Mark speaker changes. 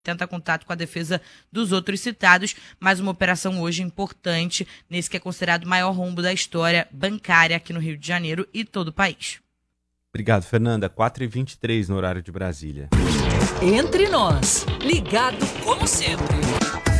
Speaker 1: tenta contato com a defesa dos outros citados, mas uma operação hoje importante nesse que é considerado o maior rombo da história bancária aqui no Rio de Janeiro e todo o país.
Speaker 2: Obrigado, Fernanda. 4h23 no horário de Brasília.
Speaker 3: Entre nós, ligado como sempre.